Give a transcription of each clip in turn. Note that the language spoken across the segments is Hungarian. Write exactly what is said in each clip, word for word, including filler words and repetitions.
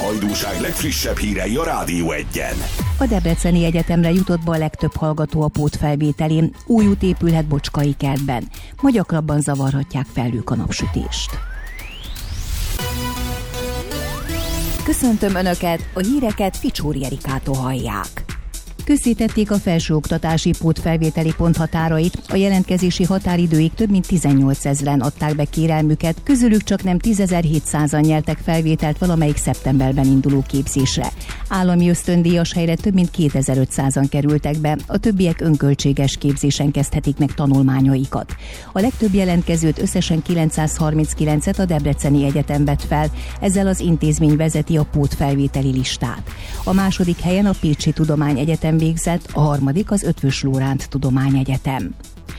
hajdúság legfrissebb hírei a Rádió Egyen. A Debreceni Egyetemre jutott be a legtöbb hallgató a pótfelvételén. Új út épülhet Bocskai kertben. Ma gyakrabban zavarhatják felhők a napsütést. Köszöntöm Önöket, a híreket Ficsóri Erikától hallják. Közzétették a felsőoktatási pótfelvételi ponthatárait, a jelentkezési határidőig több mint tizennyolcezren adták be kérelmüket, közülük csak nem tízezer-hétszázan nyertek felvételt valamelyik szeptemberben induló képzésre. Állami ösztöndíjas helyre több mint kétezer-ötszázan kerültek be, a többiek önköltséges képzésen kezdhetik meg tanulmányaikat. A legtöbb jelentkezőt, összesen kilencszázharminckilencet a Debreceni Egyetem vett fel, ezzel az intézmény vezeti a pótfelvételi listát. A második helyen a Pécsi Tudományegyetem végzett, a harmadik az Eötvös Loránd Tudományegyetem.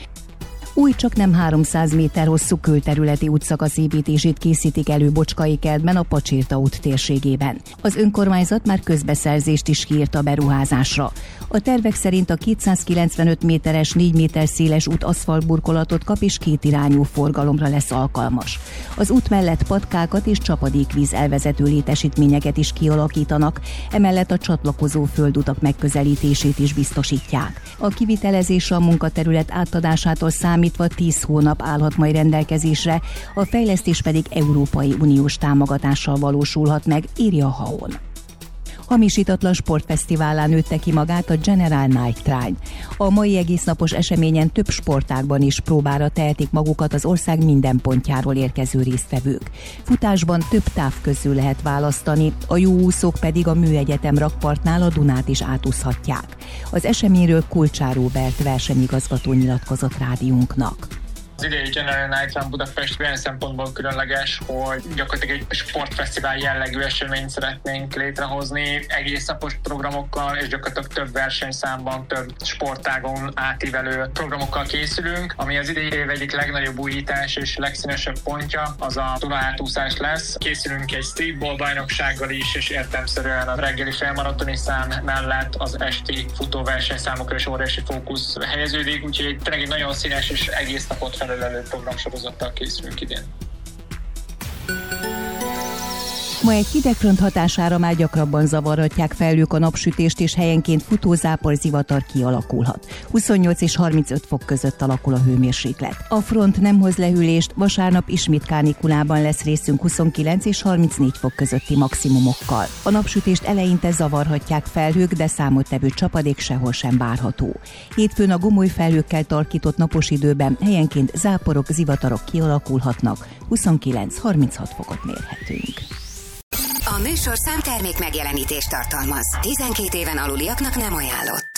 Új, csaknem háromszáz méter hosszú külterületi útszakasz építését készítik elő Bocskai kertben, a Pacsirta út térségében. Az önkormányzat már közbeszerzést is kiírt a beruházásra. A tervek szerint a kétszázkilencvenöt méteres, négy méter széles út aszfaltburkolatot kap és kétirányú forgalomra lesz alkalmas. Az út mellett patkákat és csapadékvíz elvezető létesítményeket is kialakítanak, emellett a csatlakozó földutak megközelítését is biztosítják. A kivitelezés a munkaterület átadásától számítva tíz hónap állhat majd rendelkezésre, a fejlesztés pedig Európai Uniós támogatással valósulhat meg, írja a Haon. Hamisítatlan sportfesztiválán nőtte ki magát a General Night Train. A mai egésznapos eseményen több sportágban is próbára tehetik magukat az ország minden pontjáról érkező résztvevők. Futásban több táv közül lehet választani, a jó úszók pedig a Műegyetem rakpartnál a Dunát is átúszhatják. Az eseményről Kulcsár Róbert versenyigazgató nyilatkozott rádiónknak. Az idei General Night Run Budapest olyan szempontból különleges, hogy gyakorlatilag egy sportfesztivál jellegű eseményt szeretnénk létrehozni, egész napos programokkal, és gyakorlatilag több versenyszámban, több sportágon átívelő programokkal készülünk, ami az idei év egyik legnagyobb újítás és legszínesebb pontja, az a Duna átúszás lesz. Készülünk egy streetball bajnoksággal is, és értelemszerűen a reggeli félmaratoni szám mellett az esti futóversenyszámokra is óriási fókusz helyeződik, úgyhogy tényleg egy nagyon színes és egész napot fel elő programsorozattal készülünk idén. Ma egy hidegfront hatására már gyakrabban zavarhatják felhők a napsütést, és helyenként futózápor, zivatar kialakulhat. huszonnyolc és harmincöt fok között alakul a hőmérséklet. A front nem hoz lehűlést, vasárnap ismét kánikulában lesz részünk huszonkilenc és harmincnégy fok közötti maximumokkal. A napsütést eleinte zavarhatják felhők, de számottevő csapadék sehol sem várható. Hétfőn a gomoly felhőkkel tarkított napos időben helyenként záporok, zivatarok kialakulhatnak, huszonkilenc-harminchat fokot mérhetünk. A műsorszám termék megjelenítést tartalmaz. tizenkét éven aluliaknak nem ajánlott.